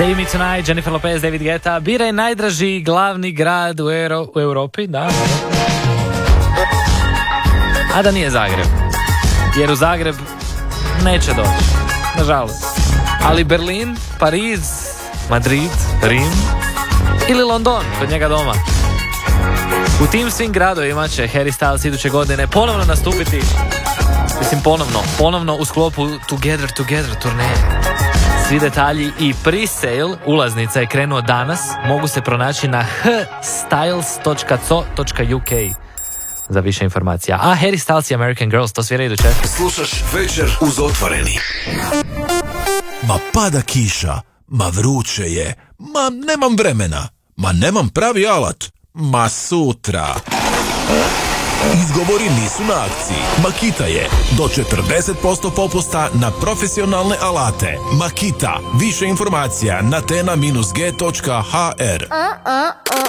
Save Me Tonight, Jennifer Lopez, David Guetta. Biraj najdraži glavni grad u Europi, da. A da nije Zagreb. Jer u Zagreb neće doći, nažalost. Ali Berlin, Pariz, Madrid, Rim ili London, kod njega doma. U tim svim gradovima će Harry Styles iduće godine ponovno nastupiti. Mislim ponovno u sklopu Together turneje. Svi detalji i pre-sale ulaznica je krenuo danas. Mogu se pronaći na hstyles.co.uk za više informacija. A Harry Styles i American Girls, to svira iduće. Slušaš Večer uz otvoreni. Ma pada kiša, ma vruće je, ma nemam vremena, ma nemam pravi alat, ma sutra. Izgovori nisu na akciji. Makita je do 40% popusta na profesionalne alate. Makita, više informacija na tena-g.hr.